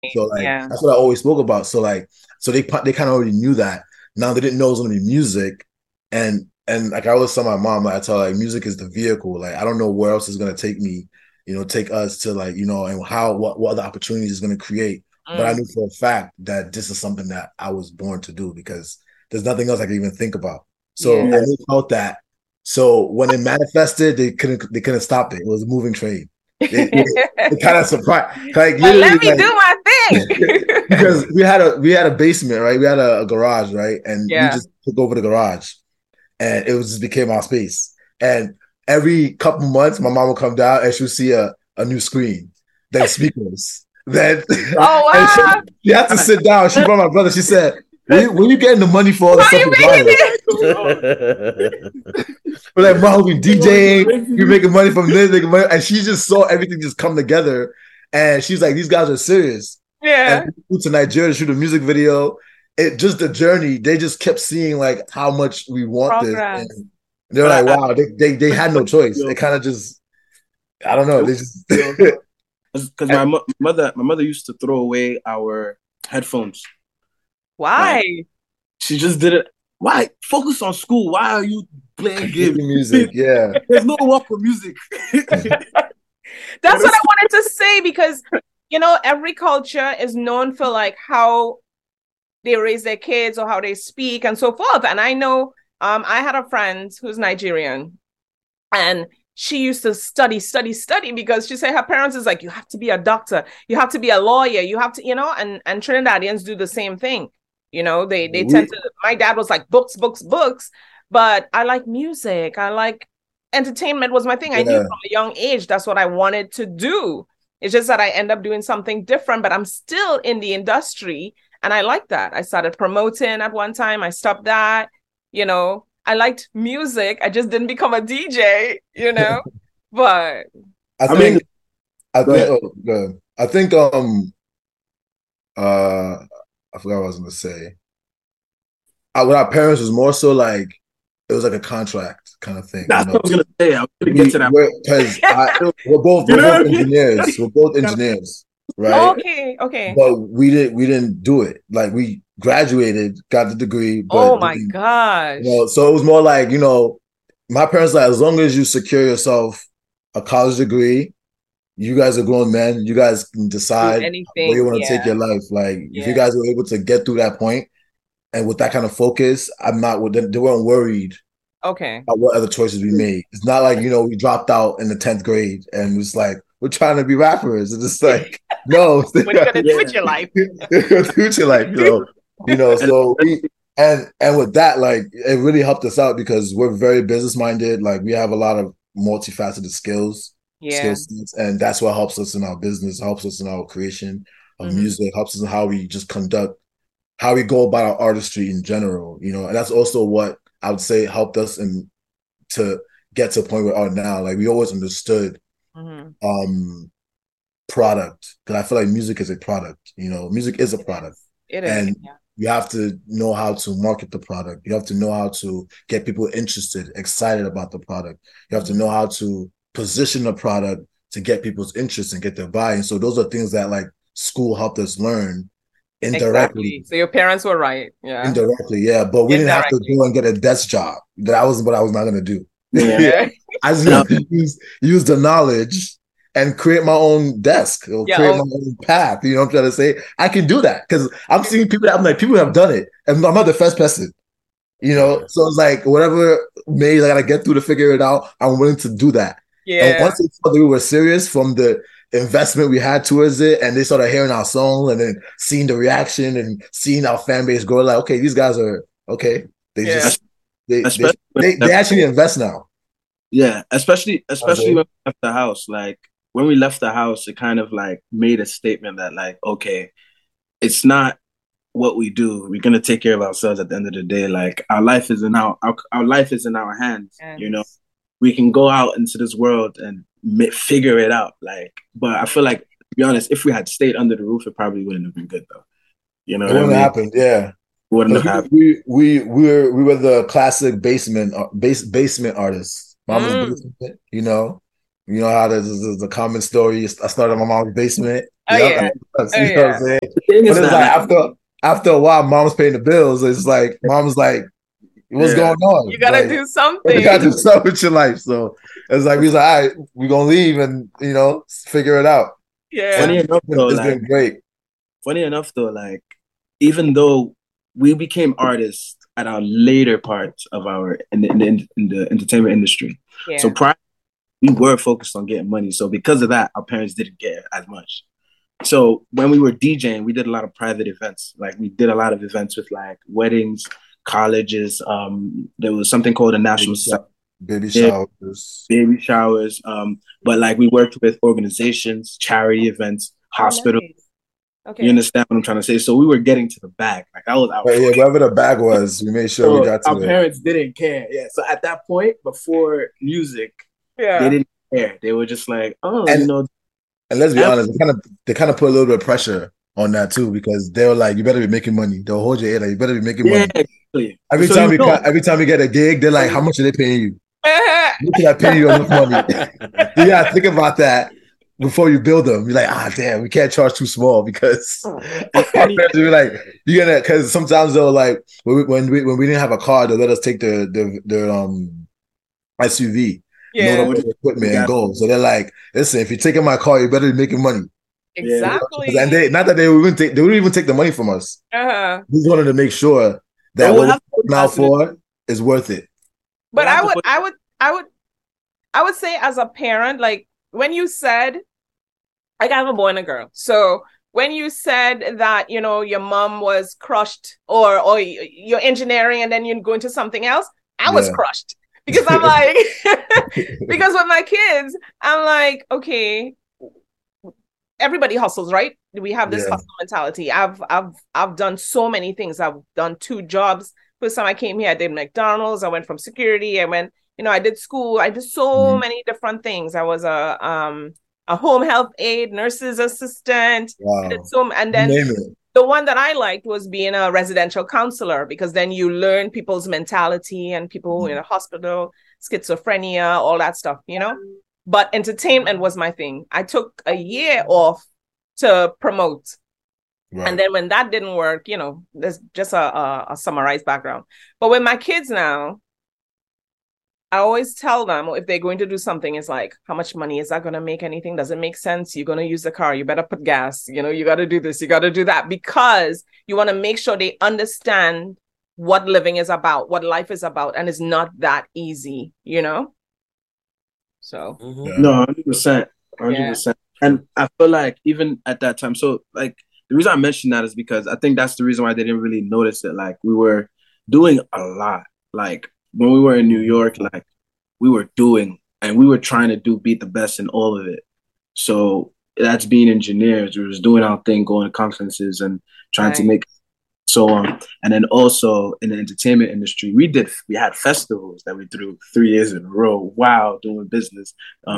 So like Yeah. that's what I always spoke about. So like so they kind of already knew that. Now they didn't know it was gonna be music, and like I always tell my mom, like I tell her, like music is the vehicle. Like I don't know where else is gonna take me, take us to like and how what other opportunities is gonna create. But I Mm. knew for a fact that this is something that I was born to do because there's nothing else I can even think about. So Yeah. I Yeah. knew about that. So when it manifested, they couldn't stop it. It was a moving train. It kind of surprised, like But literally, let me do my thing. because we had a basement, right? We had a garage, right? And we Yeah. just took over the garage, and it was just became our space. And every couple months, my mom would come down and she would see a new screen, then speakers, then Oh and wow. she had to sit down. She brought my brother. She said, "Where you getting the money for all the How stuff you you're making buying?" it? We're like, "Mom, we DJing, you're making money from this, making money," and she just saw everything just come together. And she's like, "These guys are serious." And Yeah. we flew to Nigeria to shoot a music video. It just the journey. They just kept seeing like how much we want this, and Progress. they were But like, "Wow!" They had no choice. It yo, kind of just I don't know. it was They just yo, because my mother used to throw away our headphones. Like Why? she just did it. Why focus on school? Why are you playing games? making music. Yeah, There's no work for music. That's what I Honestly, wanted to say because every culture is known for like how they raise their kids or how they speak and so forth. And I know I had a friend who's Nigerian and she used to study, study, study because she said her parents is like, you have to be a doctor, you have to be a lawyer, you have to, and Trinidadians do the same thing. They tend we to, my dad was like books, books, books, but I like music. I like entertainment was my thing. I knew yeah. from a young age that's what I wanted to do. It's just that I end up doing something different, but I'm still in the industry and I like that. I started promoting at one time. I stopped that. I liked music. I just didn't become a DJ. But I I mean, think I go think ahead. oh, good. I think uh I forgot what I was gonna say. With our parents was more so like it was like a contract kind of thing, That's what I was gonna say. I was gonna get to that. because I You we're both know we're both what I mean? engineers. We're both engineers, right? okay, okay. But we didn't do it. Like we graduated, got the degree, Oh but my didn't, gosh. so it was more like, my parents like as long as you secure yourself a college degree, you guys are grown men, you guys can Do decide where you anything. want to take Yeah. your life. Like if you Yeah. guys were able to get through that point and with that kind of focus, I'm not they weren't worried Okay. about what other choices we made. It's not like, we dropped out in the 10th grade and it's like, we're trying to be rappers. It's just like, no, What are you gonna do with Yeah. your life? future life, And so and with that, like it really helped us out because we're very business minded. Like we have a lot of multifaceted skill Yeah. sets, and that's what helps us in our business, helps us in our creation of Hmm. music, helps us in how we just conduct, how we go about our artistry in general, and that's also what I would say helped us in to get to a point where we are now. Like we always understood Hmm. um product because I feel like music is a product. Music is a It product, is. It is. and Yeah. you have to know how to market the product. You have to know how to get people interested, excited about the product. You have to Hmm. know how to position the product to get people's interest and get their buy-in. So those are things that like school helped us learn indirectly. Exactly. So your parents were right. Yeah. Indirectly, yeah, but we didn't have to Indirectly. go and get a desk job. That wasn't what I was not going to do. yeah, Yeah. I just and I, have to use the knowledge and create my own desk or Yeah. create my own path. You know what I'm trying to say? I can do that because I'm seeing people that I'm like, people have done it, and I'm not the first person. yeah, So it's like whatever maze I gotta get through to figure it out, I'm willing to do that. And Yeah. once they saw that we were serious from the investment we had towards it, and they started hearing our song and then seeing the reaction and seeing our fan base grow, like, okay, these guys are okay. They Yeah. just they they especially when they, they actually invest now. yeah, especially I especially say, when we left the house. Like when we left the house, it kind of like made a statement that like, okay, it's not what we do. We're gonna take care of ourselves at the end of the day. Like our life is in our hands. And We can go out into this world and figure it out. Like, but I feel like to be honest, if we had stayed under the roof, it probably wouldn't have been good though. You know it what I wouldn't have mean? It happened, yeah. wouldn't Because have happened. we were the classic basement artists. Mama's mm. basement, you know how there's the common story. I started in my mom's basement. Oh Yep, yeah. that's, Oh you know what yeah. I'm saying? The thing But is it's that, like after a while, mom's paying the bills. It's like mom's like, what's yeah, going on? You gotta Like, do you gotta do something. something with your life. So it's like we're like, all right, we're gonna leave and figure it out. Yeah. funny And enough though, it's like been great. funny enough though, like even though we became artists at our later parts of our in the entertainment industry, so Yeah. prior we were focused on getting money. So because of that, our parents didn't get as much. So when we were DJing, we did a lot of private events. Like we did a lot of events with like weddings, colleges. There was something called a National Society, Baby showers. baby showers. But like we worked with organizations, charity events, Oh, hospitals. nice. You Okay. understand what I'm trying to say? So we were getting to the bag. Like that was our But yeah, focus. wherever the bag was, we made sure we So got to our it. parents didn't care. Yeah. So at that point, before music, they Yeah. didn't care. They were just like, oh, And you know, and let's be and- honest, they kind of put a little bit of pressure on that too, because they were like, you better be making money. They'll hold your head like, you better be making yeah, money. exactly. Every So time you we know, every time we get a gig, they're like, how much are they paying you? Look at that paying you enough money. You gotta think about that before you build them. You're like, damn, we can't charge too small because our parents will be like, you're gonna, because sometimes they'll like when we didn't have a car, they'll let us take the SUV, load Yeah. up the equipment and Yeah. go. So they're like, listen, if you're taking my car, you better be making money. Exactly. And they not that they wouldn't even take the money from us. Uh-huh. We just wanted to make sure that But we'll what have we're to now put that to for is worth it. But We'll have to put- I would say as a parent, like when you said, I have a boy and a girl. So when you said that, your mom was crushed or you're engineering and then you go into something else, I was Yeah. crushed because I'm like, because with my kids, I'm like, okay, everybody hustles, right? We have this Yeah. hustle mentality. I've done so many things. I've done 2 jobs. First time I came here, I did McDonald's. I went from security. I went, I did school. I did so many different things. I was a home health aide, nurse's assistant. Wow. I did and You then name it. the one that I liked was being a residential counselor because then you learn people's mentality and people in a hospital, schizophrenia, all that stuff, But entertainment was my thing. I took a year off to promote. Right. And then when that didn't work, there's just a summarized background. But with my kids now, I always tell them if they're going to do something, it's like, how much money is that going to make anything? Does it make sense? You're going to use the car. You better put gas. You got to do this. You got to do that because you want to make sure they understand what living is about, what life is about. And it's not that easy, So. Yeah. No, 100%. 100%. And I feel like even at that time, so like the reason I mentioned that is because I think that's the reason why they didn't really notice it. Like we were doing a lot. Like when we were in New York, like we were doing and we were trying to beat the best in all of it. So that's being engineers. We was doing our thing, going to conferences and trying to make so on. And then also in the entertainment industry, we had festivals that we threw 3 years in a row. Wow, doing business,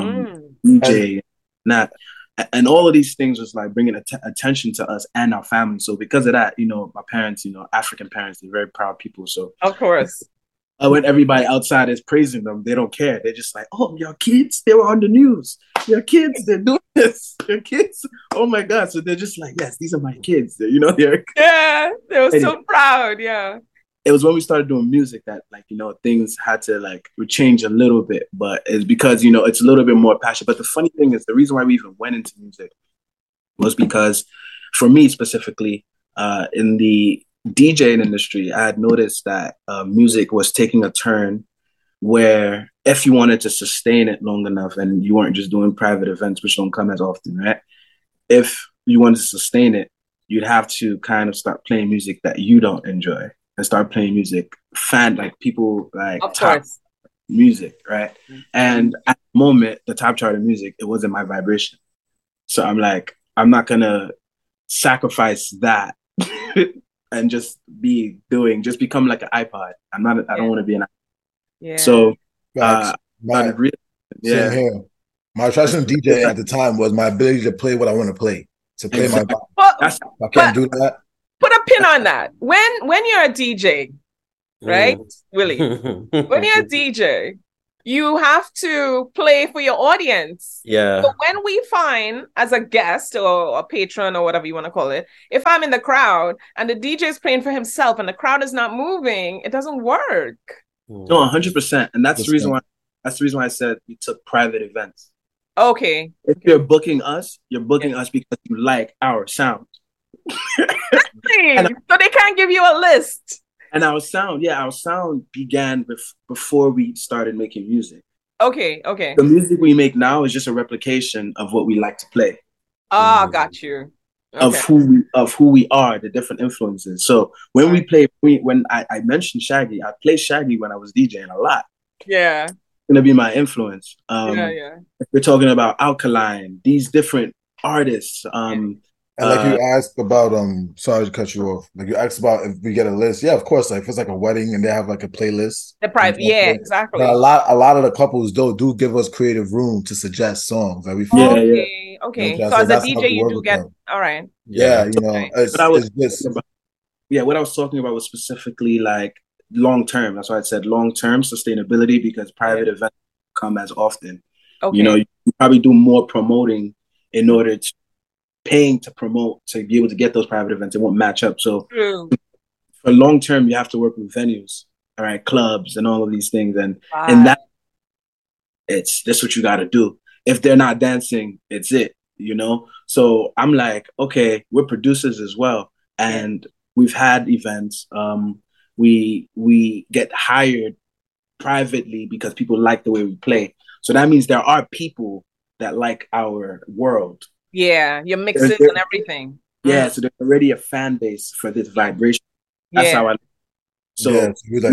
DJ, that. And all of these things was like bringing attention to us and our family. So because of that, my parents, African parents, they're very proud people. So of course, when everybody outside is praising them, they don't care. They're just like, oh, your kids, they were on the news. Your kids, they're doing this. Your kids, oh my God. So they're just like, yes, these are my kids. They're they were so proud. Yeah. It was when we started doing music that things had to change a little bit, but it's because, it's a little bit more passion. But the funny thing is the reason why we even went into music was because for me specifically, in the DJing industry, I had noticed that music was taking a turn where if you wanted to sustain it long enough and you weren't just doing private events, which don't come as often, right? If you wanted to sustain it, you'd have to kind of start playing music that you don't enjoy and start playing music people top music, right? Mm-hmm. And at the moment, the top chart of music, it wasn't my vibration. So I'm like, I'm not gonna sacrifice that and just become like an iPod. I don't want to be an iPod. Yeah. So same here. My attraction to DJ at the time was my ability to play what I want to play. To play my vibe. I can't do that. Put a pin on that. When you're a DJ, right, Willie? When you're a DJ, you have to play for your audience. Yeah. So when we find as a guest or a patron or whatever you want to call it, if I'm in the crowd and the DJ is playing for himself and the crowd is not moving, it doesn't work. No, 100%. And that's the reason why I said we took private events. Okay. If you're booking us because you like our sound. So they can't give you a list. And our sound began before we started making music. Okay. The music we make now is just a replication of what we like to play. Got you. Okay. Of who we are, the different influences. So when we play, when I mentioned Shaggy, I played Shaggy when I was DJing a lot. Yeah. It's gonna be my influence. Yeah. If we're talking about Alkaline, these different artists. And like you asked about, sorry to cut you off. Like you asked about if we get a list. Yeah, of course. Like if it's like a wedding and they have like a playlist. The private, yeah, exactly. But a lot of the couples do give us creative room to suggest songs that we feel. Okay. So as a DJ, you do get all right. Yeah, you know, what I was talking about was specifically like long term. That's why I said long term sustainability, because private events come as often. Okay. You know, you probably do more promoting in order to paying to promote to be able to get those private events. It won't match up. So for long term, you have to work with venues, all right, clubs and all of these things. And that that's what you got to do. If they're not dancing, it's it, you know? So I'm like, okay, we're producers as well. And we've had events. We get hired privately because people like the way we play. So that means there are people that like our world. Yeah, your mixes and everything. Yeah, so there's already a fan base for this vibration. That's how I. So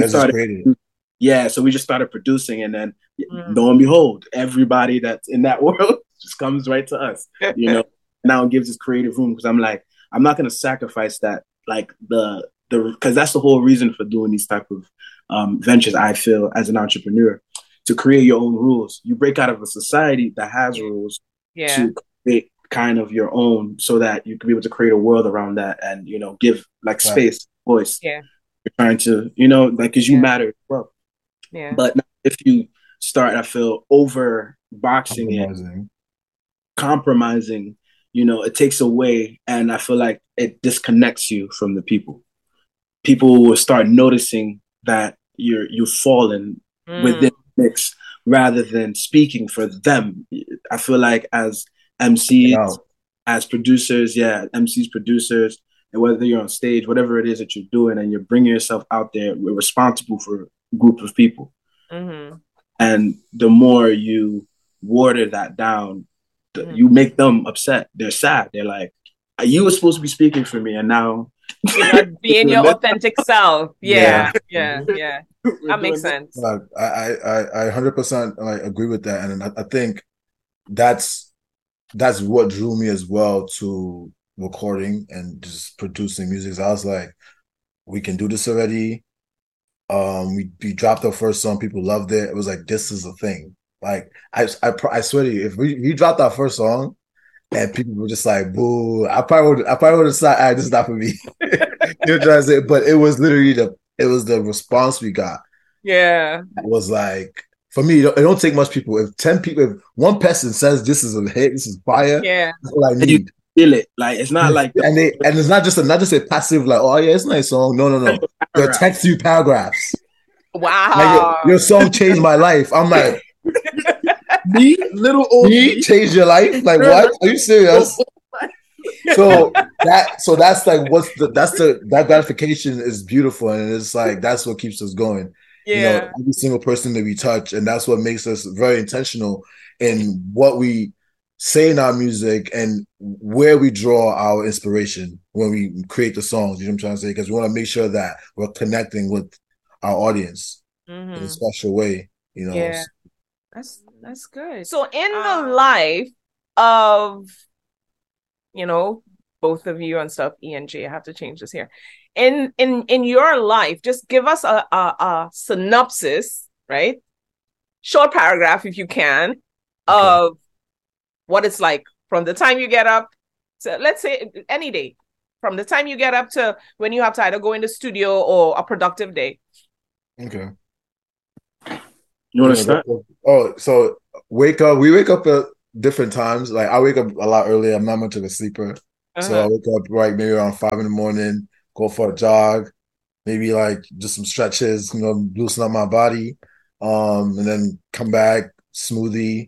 so we just started producing, and then lo and behold, everybody that's in that world just comes right to us. You know, now it gives us creative room, because I'm like, I'm not gonna sacrifice that, like the because that's the whole reason for doing these type of ventures. I feel as an entrepreneur, to create your own rules. You break out of a society that has rules to create kind of your own, so that you can be able to create a world around that, and you know, give like space, voice. You're trying to, you know, like, because you matter as well. But if you start, I feel, over boxing it, compromising, you know, it takes away, and I feel like it disconnects you from the people. People will start noticing that you've fallen within the mix rather than speaking for them. I feel like as MCs, as producers, MCs, producers, and whether you're on stage, whatever it is that you're doing, and you're bringing yourself out there, we're responsible for a group of people. And the more you water that down, you make them upset. They're sad. They're like, you were supposed to be speaking for me, and now you're not being your authentic self. Yeah. That makes sense. I 100% agree with that, and I think that's what drew me as well to recording and just producing music. So I was like, we can do this already. We dropped our first song, people loved it. It was like, this is a thing. Like I swear to you, if we dropped our first song and people were just like, boo, I probably would have said, all right, this is not for me. You know what I'm saying? But it was literally the response we got. Yeah. It was like, for me, it don't take much people. If 10 people, if one person says this is a hit, this is fire, that's all I need. You feel it. Like, it's not like, and it's not just a passive, like, oh yeah, it's a nice song. No. They'll text you paragraphs. Wow. Like, your song changed my life. I'm like, me, little old me changed your life? Like, what? Are you serious? So that's like that gratification is beautiful, and it's like that's what keeps us going. You know, every single person that we touch, and that's what makes us very intentional in what we say in our music and where we draw our inspiration when we create the songs. You know what I'm trying to say? Because we want to make sure that we're connecting with our audience in a special way. You know, yeah, that's good. So in the life of, you know, both of you and stuff, E and J, I have to change this here. In your life, just give us a synopsis, right? Short paragraph, if you can, of what it's like from the time you get up to, let's say, any day, from the time you get up to when you have to either go in the studio or a productive day. Okay. You want to start? Oh, so wake up. We wake up at different times. Like I wake up a lot earlier. I'm not much of a sleeper, so I wake up right maybe around 5 in the morning. Go for a jog, maybe like just some stretches. Loosen up my body, and then come back, smoothie.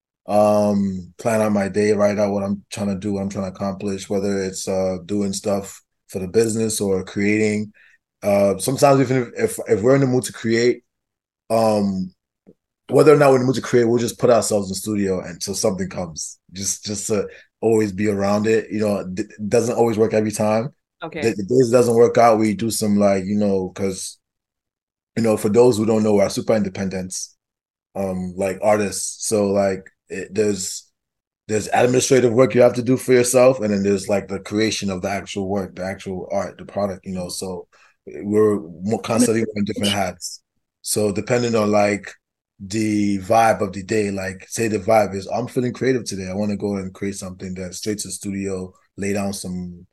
Plan out my day, write out what I'm trying to do, what I'm trying to accomplish, whether it's doing stuff for the business or creating. Sometimes even if we're in the mood to create, um whether or not we're in the mood to create, we'll just put ourselves in the studio until something comes. Just to always be around it. It doesn't always work every time. Okay. The days it doesn't work out, we do some because for those who don't know, we're super independents, like artists. So like there's administrative work you have to do for yourself, and then there's like the creation of the actual work, the actual art, the product. So we're constantly wearing different hats. So depending on like the vibe of the day, like say the vibe is I'm feeling creative today, I want to go and create something, then straight to the studio, lay down some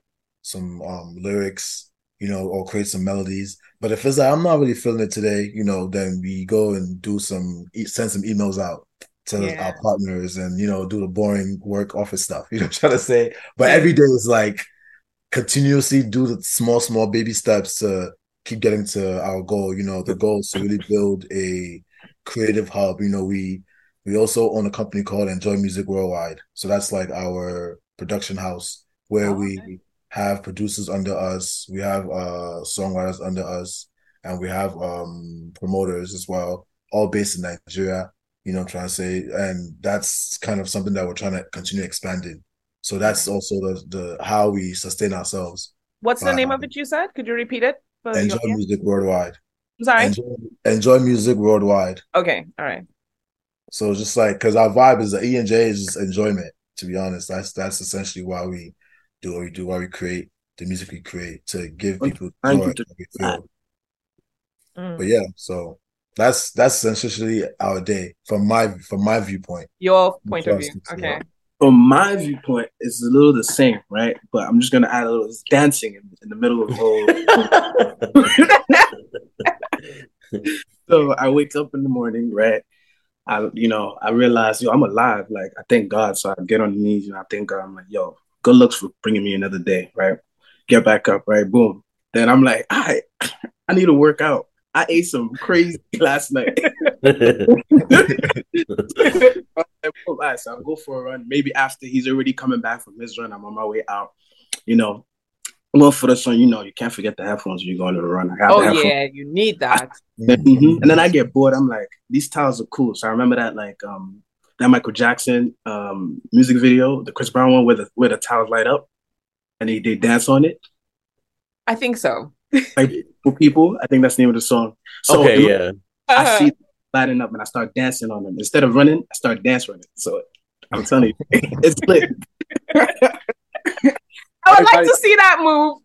lyrics, or create some melodies. But if it's like I'm not really feeling it today, then we go and send some emails out to our partners and do the boring work office stuff. I'm trying to say. But every day is like continuously do the small baby steps to keep getting to our goal. The goal is to really build a creative hub. We also own a company called Enjoy Music Worldwide. So that's like our production house where we have producers under us, we have songwriters under us, and we have promoters as well, all based in Nigeria. I'm trying to say, and that's kind of something that we're trying to continue expanding. So that's also the how we sustain ourselves. What's the name of it you said? Could you repeat it? Enjoy Music Worldwide. Sorry? Enjoy Music Worldwide. Okay, all right. So just like, because our vibe is the E&J is just enjoyment, to be honest. That's essentially why we do what we do, why we create the music we create, to give people joy that we feel. But yeah, so that's essentially our day from my viewpoint. Your point of view. Okay. From my viewpoint, it's a little the same, right? But I'm just gonna add a little dancing in the middle of the whole. So I wake up in the morning, right? I realize, I'm alive. Like, I thank God. So I get on the knees and I thank God. I'm like, yo, good looks for bringing me another day, right? Get back up, right? Boom. Then I'm like, I need to work out. I ate some crazy last night. So I'll go for a run. Maybe after he's already coming back from his run, I'm on my way out. Well, for the sun, you can't forget the headphones when you're going to the run. Yeah, you need that. And then I get bored. I'm like, these towels are cool. So I remember that that Michael Jackson music video, the Chris Brown one where the towels light up and they dance on it. I think so. Like, for people, I think that's the name of the song. So I see lighting up and I start dancing on them. Instead of running, I start dancing on it. So I'm telling you, it's lit. I would like to see that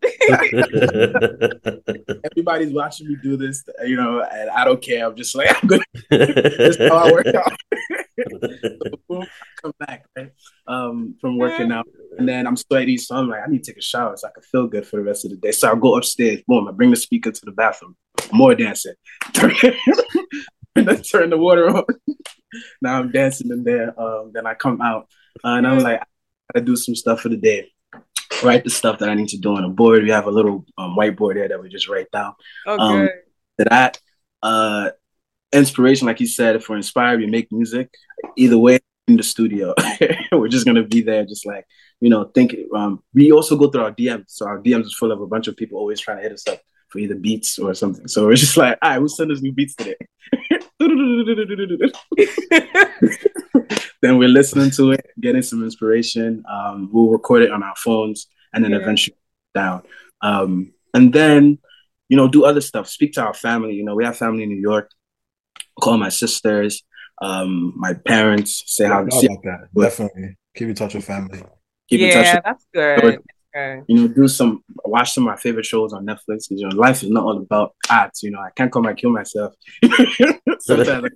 move. Everybody's watching me do this, and I don't care. I'm just like, I'm good. That's how I work out. So boom, I come back, right, from working out, and then I'm sweaty, so I'm like, I need to take a shower so I can feel good for the rest of the day. So I go upstairs, boom, I bring the speaker to the bathroom, more dancing, turn the water on. Now I'm dancing in there. Then I come out, and I'm like, I gotta do some stuff for the day. Write the stuff that I need to do on a board. We have a little whiteboard there that we just write down. Okay. That inspiration, like you said, if we're inspired, we make music. Either way, in the studio, we're just gonna be there, just like think. We also go through our DMs, so our DMs is full of a bunch of people always trying to hit us up for either beats or something. So we're just like, all right, we'll send us new beats today. Then we're listening to it, getting some inspiration. We'll record it on our phones and then eventually down. And then, do other stuff. Speak to our family. We have family in New York. Call my sisters, my parents, say how to see that. Definitely. Keep in touch with family. Keep in touch with that's good. Okay. Watch some of my favorite shows on Netflix. Life is not all about ads. I can't come and kill myself. Sometimes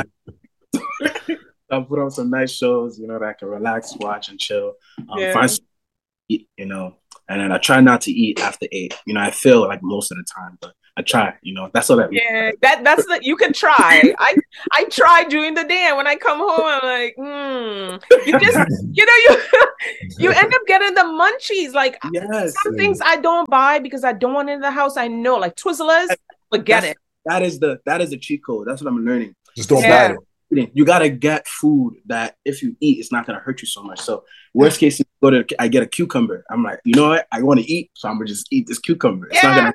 I'll put on some nice shows, that I can relax, watch, and chill. Find some, and then I try not to eat after 8. You know, I feel like most of the time, but I try. You know, that's all that. Yeah, that's the you can try. I try during the day, and when I come home, I'm like, you just you end up getting the munchies. Like some things I don't buy because I don't want it in the house. I know, like Twizzlers, forget it. That is the cheat code. That's what I'm learning. Just don't buy it. You gotta get food that if you eat, it's not gonna hurt you so much. So worst case, I get a cucumber. I'm like, you know what? I want to eat, so I'm gonna just eat this cucumber. It's not gonna.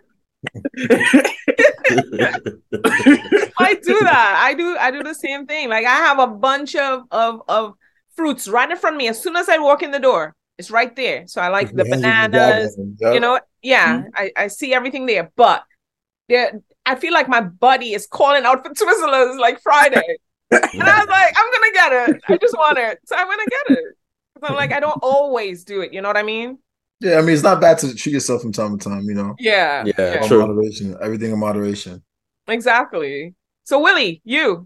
I do that. I do the same thing. Like I have a bunch of fruits right in front of me. As soon as I walk in the door, it's right there. So I like the bananas. You know, I see everything there, but I feel like my body is calling out for Twizzlers like Friday. And I was like, I'm gonna get it. I just want it. So I'm gonna get it. So I'm like, I don't always do it. You know what I mean? Yeah, I mean, it's not bad to treat yourself from time to time, you know? Yeah. True. Moderation. Everything in moderation. Exactly. So Willie, you.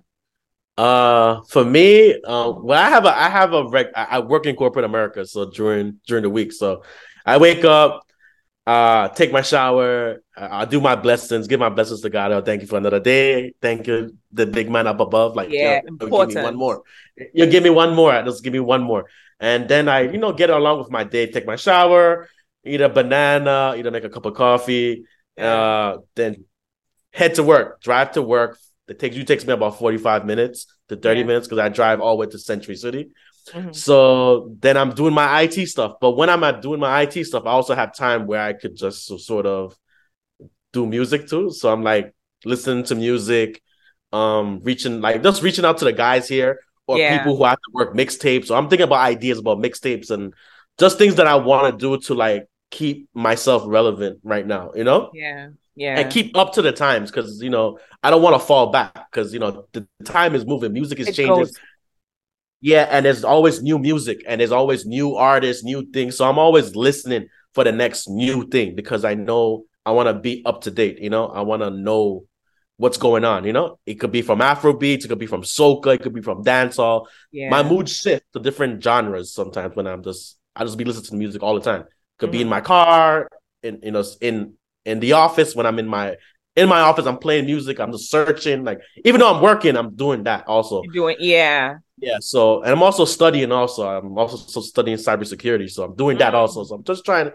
For me, well, I work in corporate America, so during the week. So I wake up, take my shower, I do my blessings, give my blessings to God. Oh, thank you for another day. Thank you, the big man up above. Like, important. Give me one more. You give me one more. Just give me one more. And then I, get along with my day, take my shower, eat a banana, make a cup of coffee, then head to work, drive to work. It takes me about 45 minutes to 30 minutes because I drive all the way to Century City. Mm-hmm. So then I'm doing my IT stuff. But when I'm doing my IT stuff, I also have time where I could just sort of do music too. So I'm like listening to music, reaching out to the guys here or people who have to work mixtapes. So I'm thinking about ideas about mixtapes and just things that I want to do to like keep myself relevant right now, Yeah. And keep up to the times because, I don't want to fall back because, the time is moving. Music is changing. Yeah, and there's always new music and there's always new artists, new things. So I'm always listening for the next new thing because I know I want to be up to date, I want to know what's going on, It could be from Afrobeats, it could be from soca, it could be from dancehall. Yeah. My mood shifts to different genres sometimes when I just be listening to music all the time. Could be in my car, in the office when I'm in my office, I'm playing music, I'm just searching. Like even though I'm working, I'm doing that also. Yeah. So and I'm also studying. I'm also studying cybersecurity. So I'm doing that also. So I'm just trying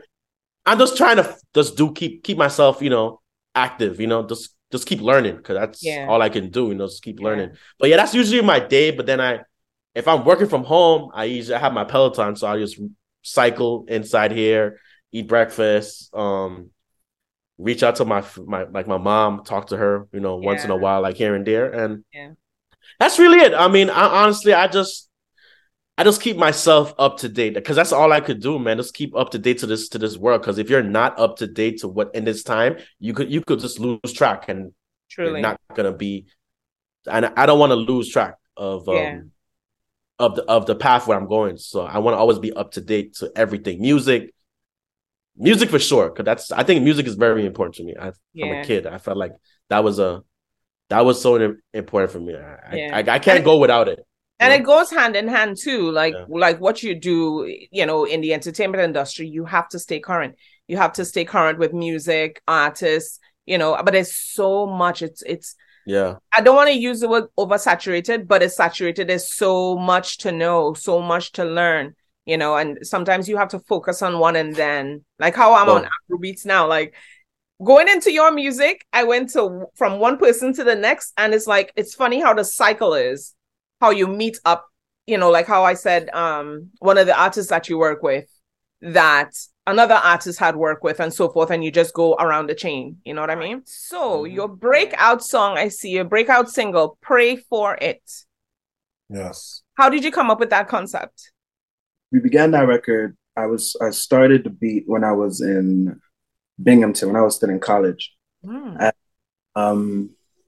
to keep myself, active. Just keep learning because that's all I can do. Just keep learning. But that's usually my day. But then if I'm working from home, I have my Peloton, so I just cycle inside here, eat breakfast, reach out to my mom, talk to her, once in a while, like here and there, and that's really it. I mean, honestly, I just keep myself up to date because that's all I could do, man. Just keep up to date to this world. Because if you're not up to date to what in this time, you could just lose track, and you're not gonna be. And I don't want to lose track of the path where I'm going. So I want to always be up to date to everything. Music for sure, because I think music is very important to me. From a kid, I felt like that was so important for me. I can't go without it. And it goes hand in hand too, like what you do, in the entertainment industry, you have to stay current. You have to stay current with music, artists, but it's so much. It's I don't want to use the word oversaturated, but it's saturated. There's so much to know, so much to learn. And sometimes you have to focus on one and then like how I'm on Afrobeats now, like going into your music, I went from one person to the next. And it's like, it's funny how the cycle is, how you meet up, like how I said, one of the artists that you work with that another artist had worked with and so forth. And you just go around the chain. You know what I mean? So your breakout song, I see your breakout single, Pray For It. Yes. How did you come up with that concept? We began that record. I started the beat when I was in Binghamton, when I was still in college. I don't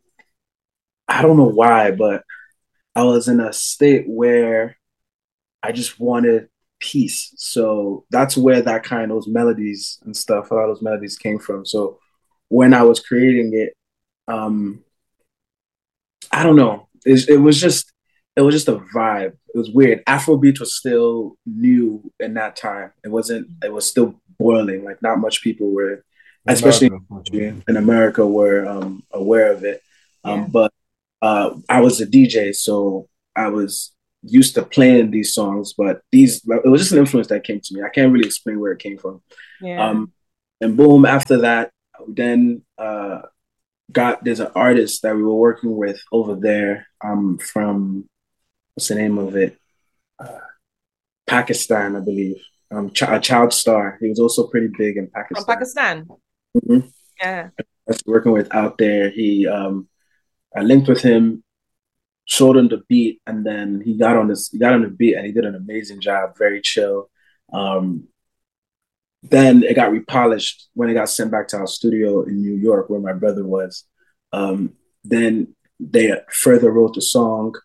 know why, but I was in a state where I just wanted peace. So that's where those melodies and stuff, a lot of those melodies came from. So when I was creating it, I don't know. It was just it was just a vibe. It was weird. Afrobeat was still new in that time. It wasn't. It was still boiling. Like not much people were, especially in America, were aware of it. But I was a DJ, so I was used to playing these songs. But it was just an influence that came to me. I can't really explain where it came from. Yeah. And boom, after that, then there's an artist that we were working with over there from, what's the name of it? Pakistan, I believe. A Child Star. He was also pretty big in Pakistan. From Pakistan. Mm-hmm. Yeah. I was working with out there. I linked with him, showed him the beat, and then he got on the beat and he did an amazing job, very chill. Then it got repolished when it got sent back to our studio in New York where my brother was. Then they further wrote the song.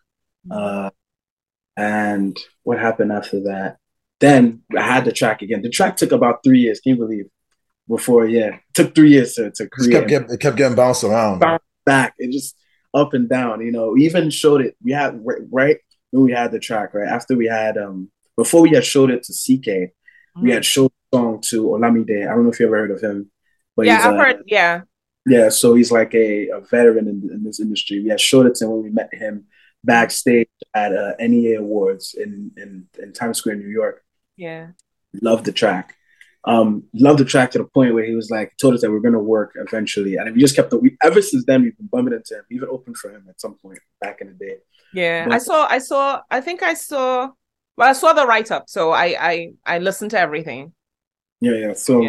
And what happened after that? Then I had the track again. The track took about 3 years. Can you believe? It took 3 years to create. It kept getting bounced around. Bounced back. It just up and down. You know, we even showed it. We had right when we had the track, right? After we had before we had showed it to CK, we had showed the song to Olamide. I don't know if you ever heard of him. But yeah, I've heard, yeah. Yeah, so he's like a veteran in this industry. We had showed it to him when we met him backstage at NEA Awards in Times Square, New York. Yeah. Loved the track. Loved the track to the point where he was like, told us that we're going to work eventually. And we just kept ever since then, we've been bumping into him. We even opened for him at some point back in the day. Yeah. But I saw the write-up. So I listened to everything. Yeah. So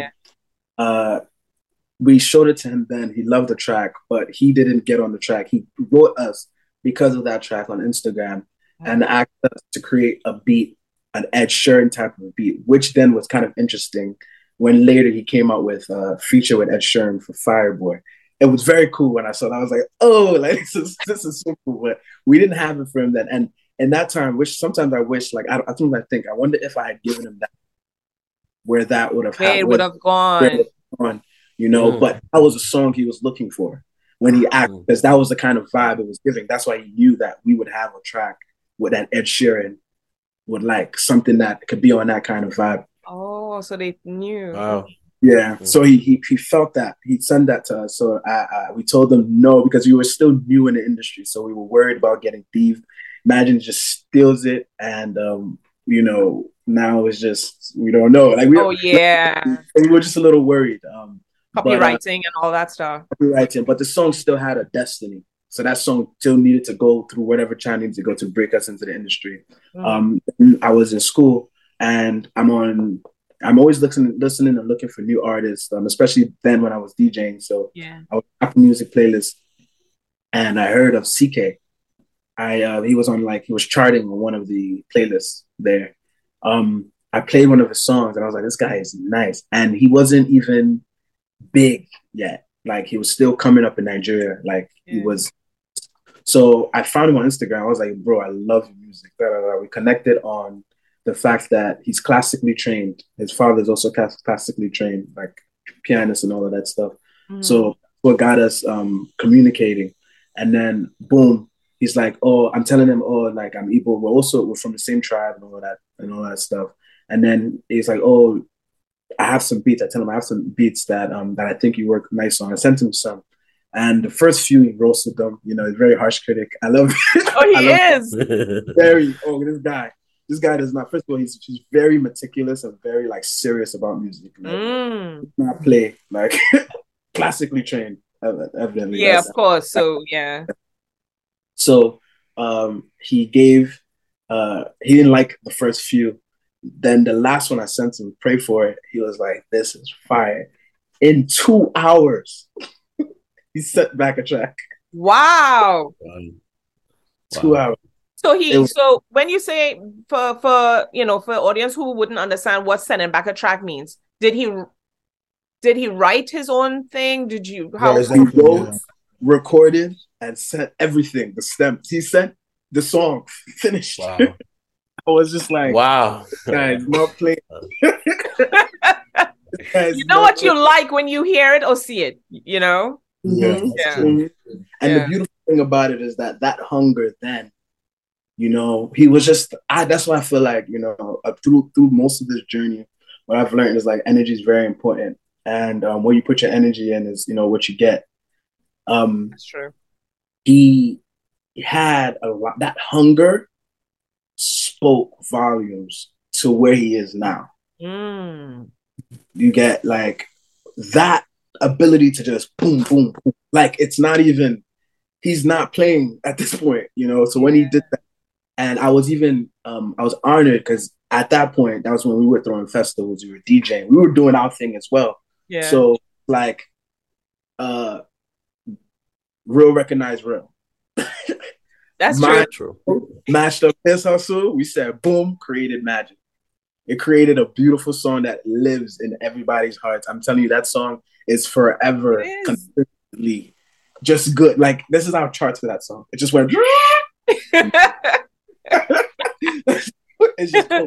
we showed it to him then. He loved the track, but he didn't get on the track. He wrote us because of that track on Instagram and asked us to create a beat, an Ed Sheeran type of beat, which then was kind of interesting when later he came out with a feature with Ed Sheeran for Fireboy. It was very cool when I saw that. I was like, oh, like this is so cool. But we didn't have it for him then. And in that time, which sometimes I wish, like, I wonder if I had given him that, where that would have happened. It would have gone. You know, but that was a song he was looking for when he acted, because that was the kind of vibe it was giving. That's why he knew that we would have a track with that Ed Sheeran would like, something that could be on that kind of vibe. Oh, so they knew. Wow. Yeah. So he felt that. He'd send that to us. So we told him no, because we were still new in the industry. So we were worried about getting thieved. Imagine just steals it. And, you know, now it's just, we don't know. Like we were just a little worried. Copywriting and all that stuff. Copywriting, but the song still had a destiny. So that song still needed to go through whatever channel needed to go to break us into the industry. I was in school and I'm always listening and looking for new artists, especially then when I was DJing. So I was Apple Music playlist and I heard of CK. He was charting on one of the playlists there. I played one of his songs and I was like, this guy is nice. And he wasn't even big yet. Like he was still coming up in Nigeria. Like he was. So I found him on Instagram. I was like, bro, I love your music. We connected on the fact that he's classically trained. His father is also classically trained, like pianist and all of that stuff. So what got us communicating. And then boom, he's like, oh, I'm telling him, oh, like I'm Igbo. We're from the same tribe and all that stuff. And then he's like, oh, I have some beats. I tell him I have some beats that I think you work nice on. I sent him some. And the first few, he roasted them. You know, he's a very harsh critic. I love it. Oh, he is. This guy does not, first of all, he's very meticulous and very like serious about music. Like, does not play, like classically trained, evidently. Yeah, of course. So, yeah. So he didn't like the first few. Then the last one I sent him, Pray For It, he was like, this is fire. In 2 hours, he sent back a track. Wow. 2 hours. So when you say for audience who wouldn't understand what sending back a track means, did he write his own thing? He wrote, recorded, and sent everything, the stems. He sent the song finished. Wow. I was just like, wow, guys, not playing. You know what you like when you hear it or see it, you know? Mm-hmm. Yeah. Mm-hmm. And the beautiful thing about it is that hunger then, You know, he was just. That's why I feel like, you know, through most of this journey, what I've learned is like energy is very important, and what you put your energy in is, you know, what you get. That's true. He had a lot. That hunger spoke volumes to where he is now. You get like that ability to just boom, boom, boom. Like it's not even. He's not playing at this point, you know. So when he did that, and I was even I was honored because at that point, that was when we were throwing festivals, we were DJing, we were doing our thing as well. Yeah. So like real recognize real. That's true. Matched up his hustle. We said boom, created magic. It created a beautiful song that lives in everybody's hearts. I'm telling you, that song is forever consistently just good. Like this is our charts for that song. It just went. It's just cool.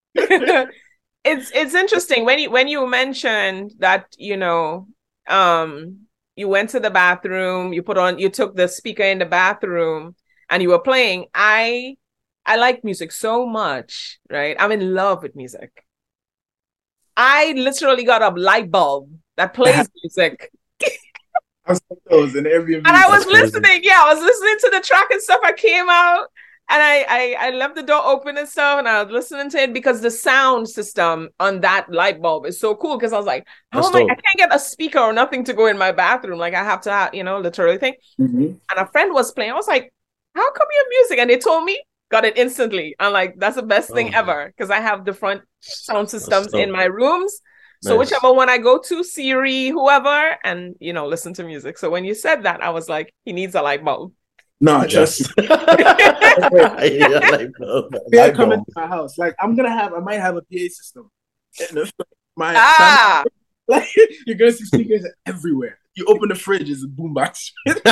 It's interesting when you mentioned that, you know, you went to the bathroom, you took the speaker in the bathroom and you were playing. I like music so much, right? I'm in love with music. I literally got a light bulb that plays music. And I was listening. Yeah, I was listening to the track and stuff. I came out and I left the door open and stuff, and I was listening to it because the sound system on that light bulb is so cool. Because I was like, I can't get a speaker or nothing to go in my bathroom. Like I have to have, you know, literally thing. And a friend was playing. I was like, how come you have music? And they told me, got it instantly. I'm like, that's the best thing ever, because I have different sound systems in my rooms. So whichever one I go to, Siri, whoever, and, you know, listen to music. So when you said that, I was like, he needs a light bulb. No, just they're coming to my house. Like I might have a PA system. Like you're gonna see speakers everywhere. You open the fridge, it's a boombox.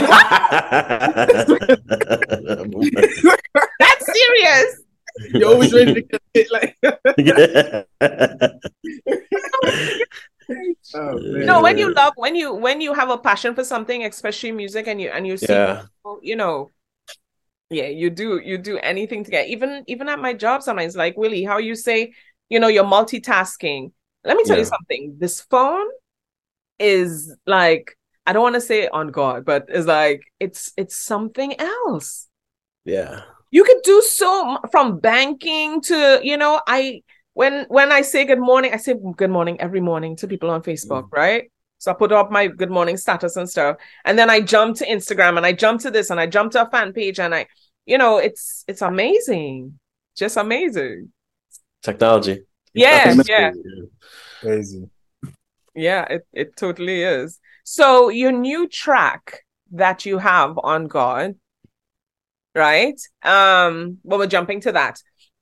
That's serious. You're always ready to get it, like. Oh, no, when you have a passion for something, especially music, and you see people, you know, you do anything to get. Even at my job sometimes, like Willie, how you say, you know, you're multitasking. Let me tell you something. This phone is like, I don't want to say on God, but it's like it's something else. Yeah. You could do so from banking to, you know, when I say good morning, I say good morning every morning to people on Facebook, right? So I put up my good morning status and stuff. And then I jump to Instagram and I jump to this and I jump to a fan page and I, you know, it's amazing. Just amazing. Technology. Yeah. Crazy. Yeah, it totally is. So your new track that you have on God, right? Well, we're jumping to that.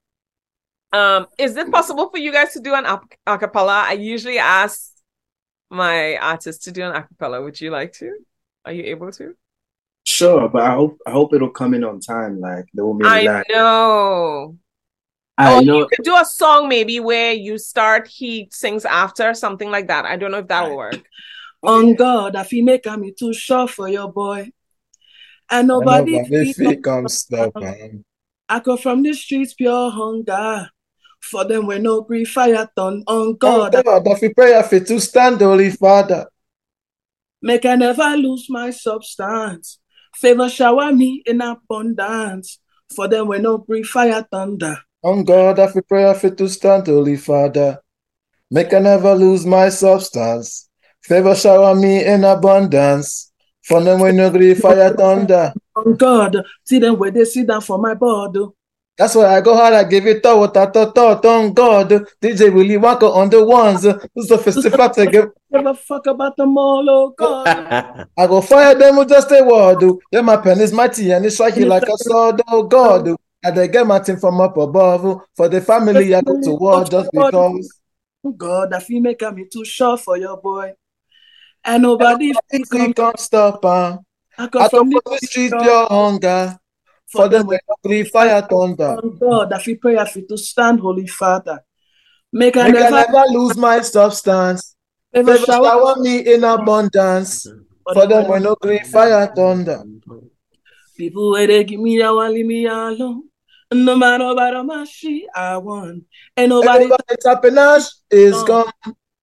Is it possible for you guys to do an acapella? I usually ask my artists to do an acapella. Would you like to? Are you able to? Sure, but I hope it'll come in on time. Like there will be. I know. You could do a song maybe where you start, he sings after, something like that. I don't know if that will work. On God, I feel make me too short for your boy. And nobody come stop. I come from the streets, pure hunger. For them, we no grief, fire turn on God. Oh God, if we pray fit to stand, Holy Father. Make I never lose my substance. Favor shower me in abundance. For them, we no grief, fire thunder. On God, if we pray fit to stand, Holy Father. Make I never lose my substance. Favor shower me in abundance. For them, we no grief, fire thunder. On God, see them where they sit down for my board. That's why I go hard, I give it all what I thought on God. DJ Willie Walker on the ones. Who's the festival to give? Never fuck about them all, oh God. I go fire them with just a word. Yeah, my pen is mighty and it's striking like a sword, oh God. And they get my thing from up above. For the family, I go to war just because. God, I feel make me too short for your boy. And nobody can't stop. I come from the street, pure hunger. For them, we agree, fire thunder. Oh God, I feel pray, I feel to stand, Holy Father. Make I never lose my substance. Favor shower me in abundance. For them, we no agree, fire thunder. People where they give me a leave me alone. No matter what my she I won. Ain't nobody tapping us is gone.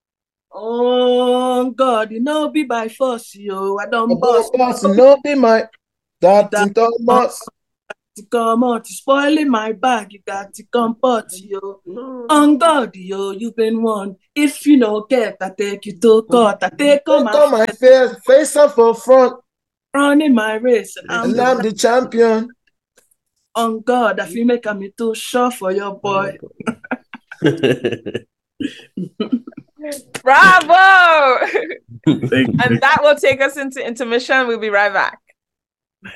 Oh God, you know be by force, yo. I don't Boss, bust. no be my that in Thomas. To come out, spoiling my bag. You got to comport, yo. On God, yo, you've been won. If you no get, I take you to court. I take on my face up for front. Running my race, and I'm the champion. On God, if you make me too sure for your boy. Bravo! And that will take us into intermission. We'll be right back.